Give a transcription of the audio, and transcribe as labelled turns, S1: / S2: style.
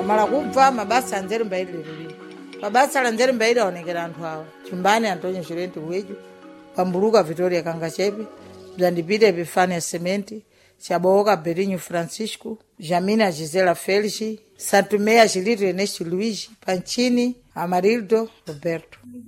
S1: mala kubva mabasa anzere mbairi lero. Mabasa lanzere mbairi aonekera anthu awa. Chimbani Antonio Chirenti Uweju, Pambuluka Victoria Kangachepe, Bzandipita Epifania Sementi, Chaboka Berinho Francisco, Jamina Gisela Felix, Santumea Gilito Ernesto Luigi, Panchini Amarildo Roberto.